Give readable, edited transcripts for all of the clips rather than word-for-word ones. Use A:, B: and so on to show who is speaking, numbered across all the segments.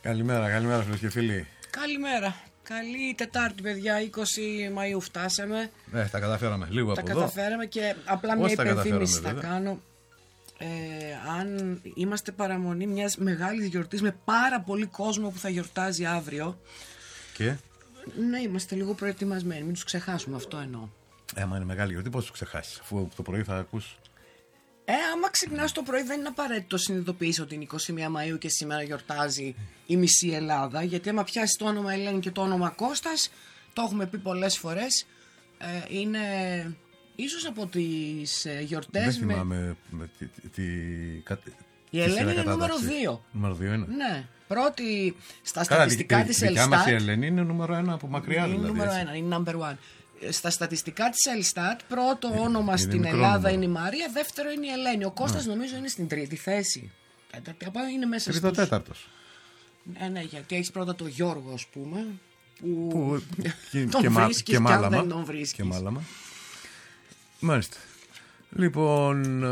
A: Καλημέρα φίλες και φίλοι.
B: Καλημέρα. Καλή Τετάρτη, παιδιά. 20 Μαΐου φτάσαμε.
A: Τα καταφέραμε λίγο από εδώ.
B: Τα καταφέραμε και απλά μια υπενθύμηση θα κάνω. Αν είμαστε παραμονή μιας μεγάλης γιορτής με πάρα πολύ κόσμο που θα γιορτάζει αύριο.
A: Και?
B: Ναι, είμαστε λίγο προετοιμασμένοι. Μην τους ξεχάσουμε, αυτό εννοώ.
A: Άμα είναι μεγάλη γιορτή, πώς τους ξεχάσεις, αφού το πρωί θα ακούς.
B: Άμα ξυπνάς το πρωί, δεν είναι απαραίτητο συνειδητοποιείς ότι είναι 21 Μαΐου και σήμερα γιορτάζει η μισή Ελλάδα. Γιατί άμα πιάσει το όνομα Ελένη και το όνομα Κώστας, το έχουμε πει πολλές φορές, είναι ίσως από τις γιορτές.
A: Δεν θυμάμαι
B: η Ελένη είναι νούμερο 2.
A: Νούμερο 2 είναι.
B: Ναι. Πρώτη στα στατιστικά της Ελστάτ.
A: Δικιά μας η Ελένη είναι νούμερο 1 από μακριά.
B: Είναι
A: δηλαδή,
B: νούμερο 1, είναι number 1. Στα στατιστικά της Ελστάτ, πρώτο όνομα στην Ελλάδα νούμερο. Είναι η Μαρία, δεύτερο είναι η Ελένη. Ο Κώστας νομίζω είναι στην τρίτη θέση. Είναι μέσα στους...
A: Τρίτο-τέταρτος.
B: Ναι, γιατί έχεις πρώτα το Γιώργο, ας πούμε,
A: που
B: τον βρίσκεις και αν δεν τον βρίσκεις.
A: Και μάλαμα. Μάλιστα. Λοιπόν,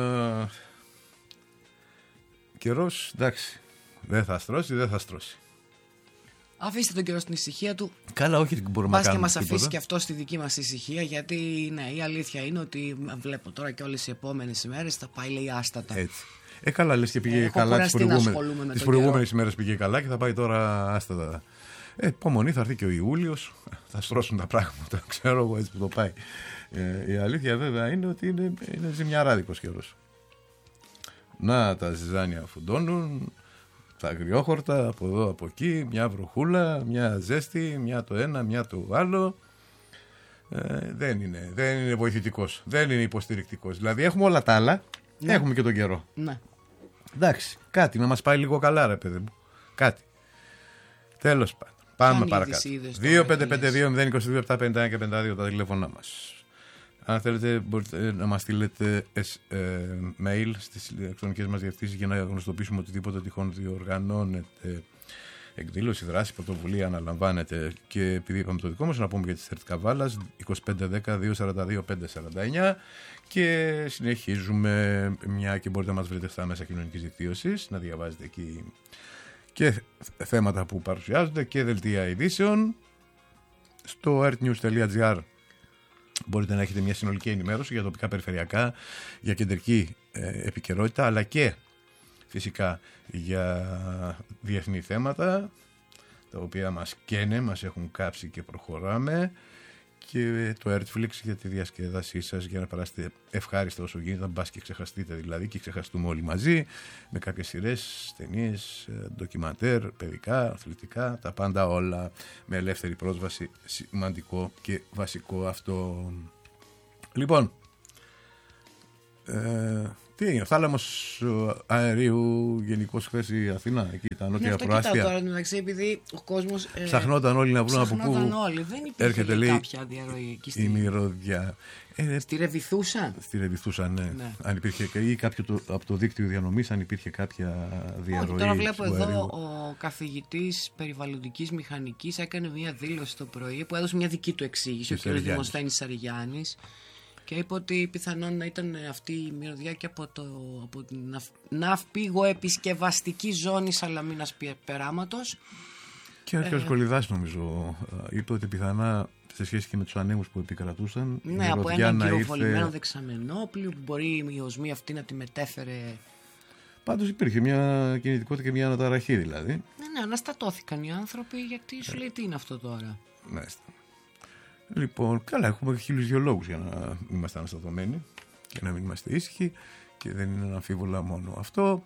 A: καιρός, εντάξει, δεν θα στρώσει.
B: Αφήστε τον καιρό στην ησυχία του.
A: Καλά, όχι, μπορούμε να κάνουμε.
B: Και μας αφήσει και αυτό στη δική μας ησυχία, γιατί ναι, η αλήθεια είναι ότι βλέπω τώρα και όλες οι επόμενες ημέρες θα πάει, λέει, άστατα.
A: Έτσι. Καλά, λες και πήγε καλά τις προηγούμενες ημέρες πήγε καλά και θα πάει τώρα άστατα. Υπομονή, θα έρθει και ο Ιούλιος, θα στρώσουν τα πράγματα, ξέρω εγώ έτσι που το πάει. Η αλήθεια βέβαια είναι ότι είναι ζημιαράδικος καιρός. Να, τα ζυζάνια φουντώνουν, τα αγριόχορτα από εδώ από εκεί, μια βροχούλα, μια ζέστη, μια το ένα, μια το άλλο. Δεν είναι βοηθητικός, δεν είναι υποστηρικτικός. Δηλαδή έχουμε όλα τα άλλα, ναι. Έχουμε και τον καιρό.
B: Ναι.
A: Εντάξει, κάτι να μας πάει λίγο καλά, ρε παιδί μου. Κάτι. Τέλος πάντων. Πάμε παρακάτω. 2-5-5-2-0-22-7-51 και 52 τα τηλέφωνά μας. Αν θέλετε μπορείτε να μας στείλετε mail στις ηλεκτρονικές μας διευθύνσεις για να γνωστοποιήσουμε οτιδήποτε τυχόν διοργανώνεται. Εκδήλωση, δράση, πρωτοβουλία αναλαμβάνετε. Και επειδή είπαμε το δικό μας, να πούμε για τη ΣΕΡΤ Καβάλας 2510-242-549 και συνεχίζουμε, μια και μπορείτε να μας βρείτε στα μέσα κοινωνικής δικτύωσης, να διαβάζετε εκεί και θέματα που παρουσιάζονται και δελτία ειδήσεων. Στο artnews.gr μπορείτε να έχετε μια συνολική ενημέρωση για τοπικά, περιφερειακά, για κεντρική επικαιρότητα, αλλά και φυσικά για διεθνή θέματα, τα οποία μας καίνε, μας έχουν κάψει και προχωράμε, και το Artflix για τη διασκέδασή σας, για να περάσετε ευχάριστα όσο γίνεται, να μπας και ξεχαστείτε δηλαδή, και ξεχαστούμε όλοι μαζί, με κάποιες σειρές, ταινίες, ντοκιμαντέρ, παιδικά, αθλητικά, τα πάντα όλα με ελεύθερη πρόσβαση, σημαντικό και βασικό αυτό. Λοιπόν, τι έγινε, θάλαμος αερίου γενικώς χθες η Αθήνα, εκεί τα νότια προάστια.
B: Τώρα μεταξύ, επειδή ο κόσμος
A: ψαχνόταν όλοι να βρουν από πού
B: δεν έρχεται, λέει, κάποια διαρροή εκεί
A: η μυρωδιά.
B: Στη Ρεβιθούσα.
A: Στη Ρεβιθούσα, ναι. Αν υπήρχε, ή κάποιο από το δίκτυο διανομής, αν υπήρχε κάποια διαρροή.
B: Τώρα βλέπω εδώ ο καθηγητής περιβαλλοντικής μηχανικής έκανε μια δήλωση το πρωί που έδωσε μια δική του εξήγηση, ο κ. Δημοσθένης Σαριγιάννης. Και είπε ότι πιθανόν να ήταν αυτή η μυρωδιά και από την ναυπηγοεπισκευαστική ζώνη Σαλαμίνας Περάματος.
A: Και ο κ. Κολυδάς νομίζω είπε ότι πιθανά σε σχέση και με τους ανέμους που επικρατούσαν.
B: Ναι, από έναν κυροβολημένο δεξαμενόπλιο που μπορεί η οσμή αυτή να τη μετέφερε.
A: Πάντως υπήρχε μια κινητικότητα και μια αναταραχή δηλαδή.
B: Ναι, αναστατώθηκαν οι άνθρωποι, γιατί σου λέει τι είναι αυτό τώρα.
A: Ναι. Λοιπόν, καλά, έχουμε 1002 λόγους για να είμαστε αναστατωμένοι και να μην είμαστε ήσυχοι, και δεν είναι αναμφίβολα μόνο αυτό.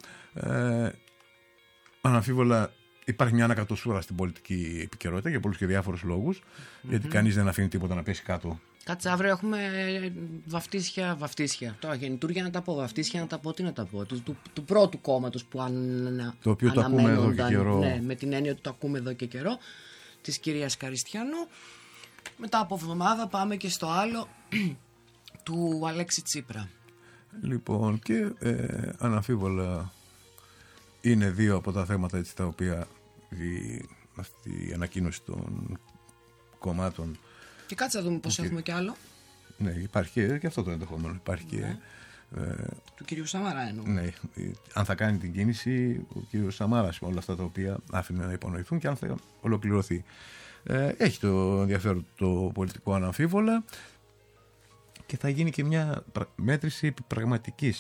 A: Αναμφίβολα υπάρχει μια ανακατοσούρα στην πολιτική επικαιρότητα για πολλούς και διάφορους λόγους, γιατί κανείς δεν αφήνει τίποτα να πέσει κάτω.
B: Κάτσε, αύριο έχουμε βαφτίσια. Τώρα γεννητούρια να τα πω, βαφτίσια να τα πω, τι να τα πω. Του πρώτου κόμματος που
A: το οποίο το ακούμε εδώ και καιρό.
B: Ναι, με την έννοια ότι το ακούμε εδώ και καιρό, της κυρίας Καριστιανού. Μετά από εβδομάδα πάμε και στο άλλο του Αλέξη Τσίπρα.
A: Λοιπόν, και αναμφίβολα είναι δύο από τα θέματα, έτσι, τα οποία αυτή η ανακοίνωση των κομμάτων.
B: Και κάτσε να δούμε πώς έχουμε κι άλλο.
A: Ναι, υπάρχει και αυτό το ενδεχόμενο. Υπάρχει και
B: Του κυρίου Σαμαρά εννοώ.
A: Ναι, αν θα κάνει την κίνηση ο κύριος Σαμάρας με όλα αυτά τα οποία άφηνε να υπονοηθούν και αν θα ολοκληρωθεί. Έχει το ενδιαφέρον το πολιτικό αναμφίβολα και θα γίνει και μια μέτρηση πραγματικής,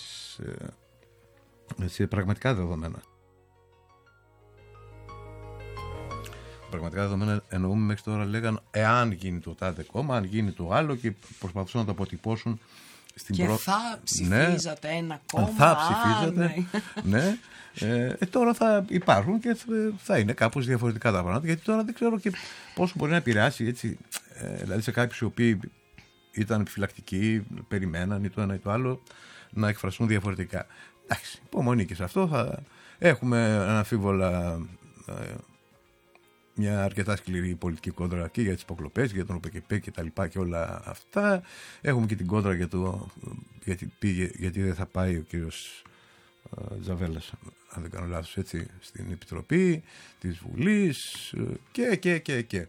A: σε πραγματικά δεδομένα. Πραγματικά δεδομένα εννοούμε μέχρι τώρα λέγαν εάν γίνει το τάδε κόμμα, αν γίνει το άλλο και προσπαθούσαν να το αποτυπώσουν στην
B: και θα ψηφίζατε ένα κόμμα.
A: Θα ψηφίζατε, ναι. Τώρα θα υπάρχουν και θα είναι κάπως διαφορετικά τα πράγματα, γιατί τώρα δεν ξέρω και πόσο μπορεί να επηρεάσει έτσι, δηλαδή σε κάποιους οι οποίοι ήταν επιφυλακτικοί, περιμέναν ή το ένα ή το άλλο να εκφραστούν διαφορετικά. Εντάξει, υπομονή και σε αυτό θα έχουμε αναμφίβολα μια αρκετά σκληρή πολιτική κόντρα και για τις υποκλοπές, για τον ΟΠΕΚΕΠΕ και τα λοιπά και όλα αυτά. Έχουμε και την κόντρα για το γιατί δεν θα πάει ο κύριος Τζαβέλας, αν δεν κάνω λάθος, έτσι, στην Επιτροπή της Βουλής και.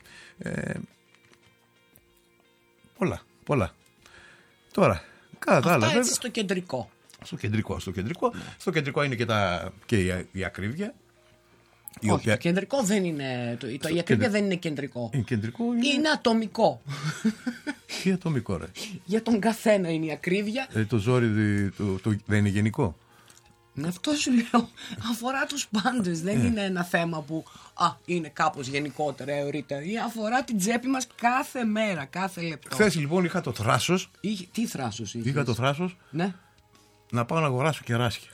A: Πολλά. Τώρα, κατά τα άλλα.
B: Έτσι στο κεντρικό.
A: Στο κεντρικό είναι και η ακρίβεια.
B: Όχι, το κεντρικό δεν είναι. Η ακρίβεια δεν είναι κεντρικό. Είναι ατομικό.
A: Τι ατομικό, ρε?
B: Για τον καθένα είναι η ακρίβεια.
A: Το ζόρι δεν είναι γενικό.
B: Αυτό σου λέω. Αφορά τους πάντες. Δεν είναι ένα θέμα που είναι κάπως γενικότερα εωρείται. Αφορά την τσέπη μας κάθε μέρα, κάθε λεπτό.
A: Χθες λοιπόν είχα το θράσος.
B: Τι θράσος είχες?
A: Είχα το θράσος,
B: ναι,
A: να πάω να αγοράσω κεράσια.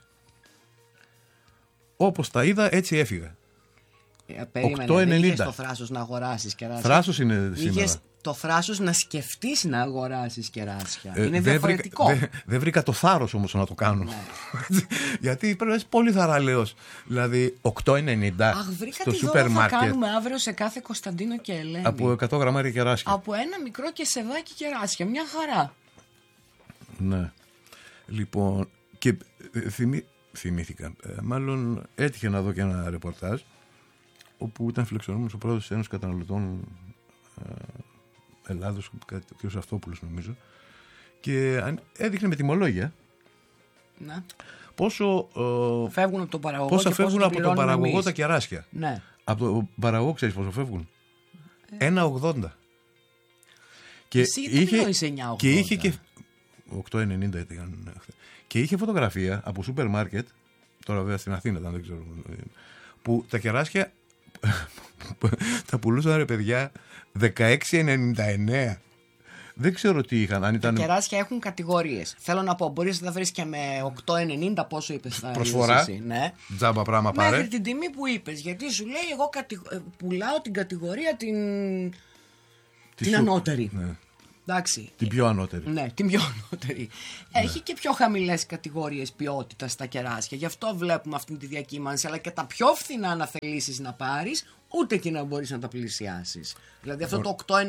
A: Όπως τα είδα, έτσι έφυγα.
B: Περίμενε, δεν είχες το θράσος να αγοράσεις κεράσια.
A: Θράσος είναι σήμερα.
B: Είχες το θράσος να σκεφτείς να αγοράσεις κεράσια. Είναι διαφορετικό.
A: Δεν βρήκα το θάρρος όμως να το κάνω. Ναι. Γιατί πρέπει να είσαι πολύ θαραλέος. Δηλαδή 8,90 στο σούπερ μάρκετ.
B: Θα κάνουμε αύριο σε κάθε Κωνσταντίνο και Ελένη.
A: Από 100 γραμμάρια κεράσια.
B: Από ένα μικρό κεσεδάκι κεράσια. Μια χαρά.
A: Ναι. Λοιπόν, και θυμήθηκα. Μάλλον έτυχε να δω και ένα ρεπορτάζ όπου ήταν φιλοξενούμενος ο πρόεδρος της Ένωσης Καταναλωτών Ελλάδος, ο κ. Αυτόπουλος νομίζω, και έδειχνε με τιμολόγια πόσο
B: φεύγουν από τον παραγωγό,
A: πόσα φεύγουν από τον παραγωγό τα κεράσια.
B: Ναι.
A: Από τον παραγωγό ξέρεις πόσο φεύγουν? 1,80. Και είχε και 8,90 ήταν. Και είχε φωτογραφία από σούπερ μάρκετ, τώρα βέβαια στην Αθήνα ήταν, δεν ξέρω, που τα κεράσια τα πουλούσαν, ρε παιδιά, 16,99. Δεν ξέρω τι είχαν. Αν ήταν...
B: Τα κεράσια έχουν κατηγορίες. Θέλω να πω, μπορείς να τα βρεις και με 8,90, πόσο είπες?
A: Προσφορά.
B: Ναι.
A: Τζάμπα πράγμα πάρε.
B: Μέχρι την τιμή που είπες. Γιατί σου λέει, εγώ πουλάω την κατηγορία την ανώτερη.
A: Ναι.
B: Εντάξει.
A: Την πιο ανώτερη.
B: Ναι, την πιο ανώτερη. Ναι. Έχει και πιο χαμηλές κατηγορίες ποιότητας στα κεράσια. Γι' αυτό βλέπουμε αυτή τη διακύμανση. Αλλά και τα πιο φθηνά, να θελήσεις να πάρεις, ούτε και να μπορείς να τα πλησιάσεις. Δηλαδή αυτό το 8,90.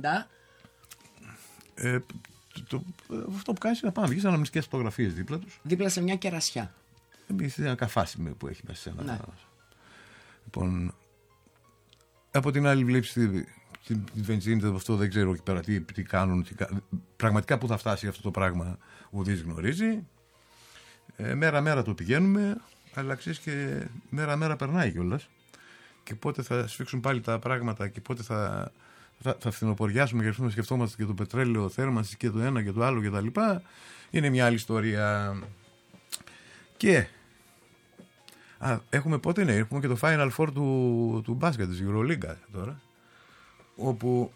A: Αυτό που κάνεις είναι να πάμε. Βγεις αναμνηστικές φωτογραφίες δίπλα τους.
B: Δίπλα σε μια κερασιά.
A: Ένα καφάσι που έχει μέσα σε ένα. Ναι. Λοιπόν, από την άλλη βλέπεις την βενζίνη, αυτό δεν ξέρω εκεί πέρα τι κάνουν. Πραγματικά που θα φτάσει αυτό το πράγμα ουδής γνωρίζει. Μέρα-μέρα το πηγαίνουμε, αλλά ξέρεις και μέρα-μέρα περνάει κιόλας. Και πότε θα σφίξουν πάλι τα πράγματα και πότε θα φθινοποριάσουμε και αρχίσουμε να σκεφτόμαστε και το πετρέλαιο θέρμανσης και το ένα και το άλλο και τα λοιπά. Είναι μια άλλη ιστορία. Και έχουμε πότε είναι, έχουμε και το Final Four του μπάσκετ της EuroLeague τώρα, όπου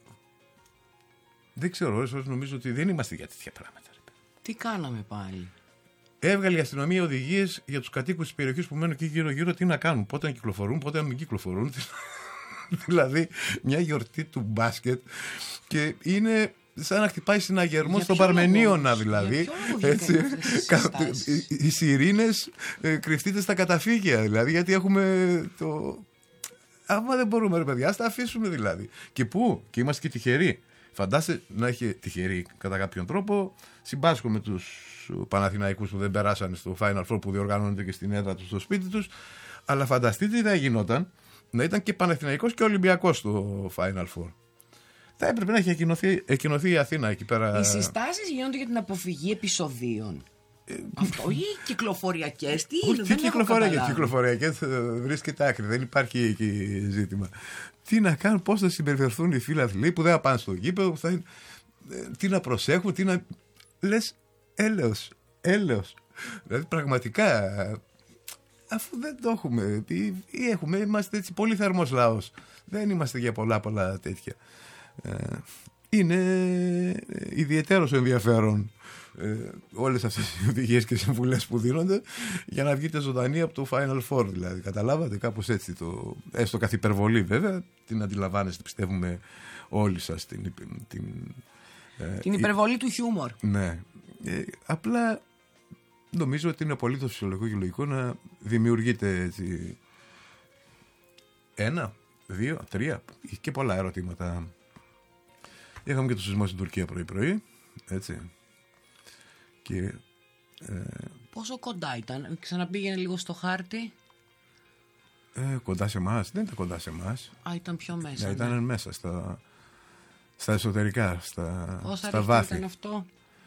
A: δεν ξέρω, ώρες νομίζω ότι δεν είμαστε για τέτοια πράγματα.
B: Τι κάναμε πάλι?
A: Έβγαλε η αστυνομία οδηγίες για τους κατοίκους της περιοχής που μένουν εκεί γύρω-γύρω, τι να κάνουν, πότε να κυκλοφορούν, πότε να μην κυκλοφορούν. Δηλαδή μια γιορτή του μπάσκετ και είναι σαν να χτυπάει συναγερμό στον Παρμενίωνα, δηλαδή. Έτσι, οι σιρήνες κρυφτείτε στα καταφύγια, δηλαδή, γιατί έχουμε το... Άμα δεν μπορούμε, ρε παιδιά, ας τα αφήσουμε δηλαδή. Και πού, και είμαστε και τυχεροί. Φαντάστε να έχει τυχεροί κατά κάποιον τρόπο. Συμπάσχω με τους Παναθηναϊκούς που δεν περάσανε στο Final Four που διοργανώνεται και στην έδρα τους, στο σπίτι τους. Αλλά φανταστείτε τι θα γινόταν να ήταν και Παναθηναϊκός και Ολυμπιακός στο Final Four. Θα έπρεπε να έχει εκκοινωθεί η Αθήνα εκεί πέρα.
B: Οι συστάσεις γίνονται για την αποφυγή επεισοδίων. Αυτό ή κυκλοφοριακές, τι είναι,
A: Τι κυκλοφοριακές βρίσκεται άκρη, δεν υπάρχει εκεί ζήτημα. Τι να κάνουν, πώς θα συμπεριφερθούν οι φίλαθλοι που δεν θα πάνε στο γήπεδο, τι να προσέχουν, λες έλεος. Δηλαδή πραγματικά, αφού δεν το έχουμε ή είμαστε έτσι πολύ θερμός λαός, δεν είμαστε για πολλά τέτοια. Είναι ιδιαιτέρως ενδιαφέρον όλες αυτές οι οδηγίες και συμβουλές που δίνονται για να βγείτε ζωντανή από το Final Four, δηλαδή. Καταλάβατε, κάπως έτσι, έστω καθ' υπερβολή βέβαια, την αντιλαμβάνεστε, πιστεύουμε όλοι σας
B: την υπερβολή του χιούμορ.
A: Ναι. Απλά νομίζω ότι είναι απολύτως φυσιολογικό και λογικό να δημιουργείται έτσι 1, 2, 3 και πολλά ερωτήματα. Είχαμε και το σεισμό στην Τουρκία πρωί-πρωί, έτσι. Και,
B: πόσο κοντά ήταν, ξαναπήγαινε λίγο στο χάρτη.
A: Κοντά σε εμάς, δεν ήταν κοντά σε εμάς.
B: Ήταν πιο μέσα.
A: Ήταν μέσα στα εσωτερικά, στα βάθη.
B: Ήταν αυτό.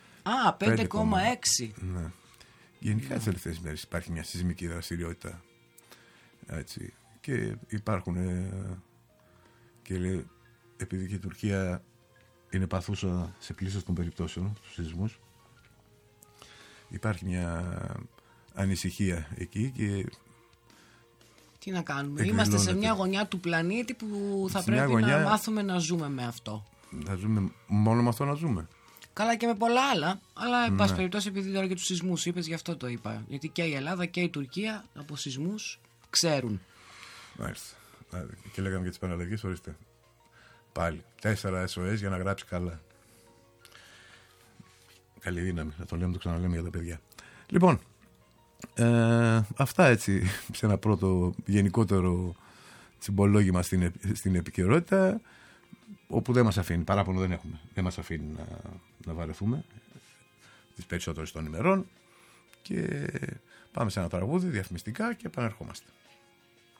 B: 5,6.
A: Ναι. Γενικά τις τελευταίες μέρες υπάρχει μια σεισμική δραστηριότητα. Έτσι. Και υπάρχουν και λέει, επειδή και η Τουρκία είναι παθούσα σε πλήσος των περιπτώσεων στους σεισμούς, υπάρχει μια ανησυχία εκεί και
B: τι να κάνουμε, είμαστε σε μια γωνιά του πλανήτη που θα πρέπει να μάθουμε να ζούμε με αυτό.
A: Να ζούμε μόνο με αυτό να ζούμε.
B: Καλά και με πολλά άλλα, αλλά εν πάση περιπτώσει, επειδή τώρα και τους σεισμούς είπες, γι' αυτό το είπα. Γιατί και η Ελλάδα και η Τουρκία από σεισμούς ξέρουν.
A: Μάλιστα. Και λέγαμε για τις παναλλαγές, ορίστε. Πάλι 4 SOS για να γράψει καλά. Καλή δύναμη, να το λέμε, το ξαναλέμε για τα παιδιά. Λοιπόν, αυτά έτσι σε ένα πρώτο γενικότερο τσιμπολόγημα στην επικαιρότητα, όπου δεν μας αφήνει, παράπονο δεν έχουμε, δεν μας αφήνει να βαρεθούμε τις περισσότερες των ημερών, και πάμε σε ένα τραγούδι διαφημιστικά και επανερχόμαστε.